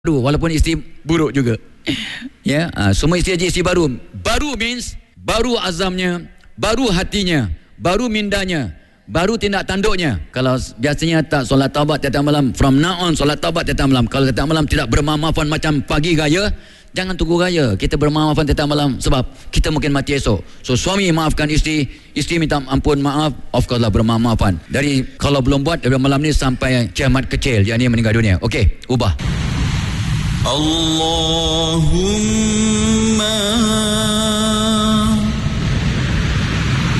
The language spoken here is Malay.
baru, walaupun isteri buruk juga. Ya, semua isteri isteri baru. Baru means baru azamnya, baru hatinya, baru mindanya, baru tindak tanduknya. Kalau biasanya tak solat taubat tiap malam, from now on solat taubat tiap malam. Kalau tiap malam tidak bermaafan macam pagi raya, jangan tunggu raya. Kita bermaafan tiap malam sebab kita mungkin mati esok. So suami maafkan isteri, isteri minta ampun maaf, of course lah bermaafan. Dari kalau belum buat dari malam ni sampai kiamat kecil, yakni meninggal dunia. Okey, ubah. Allahumma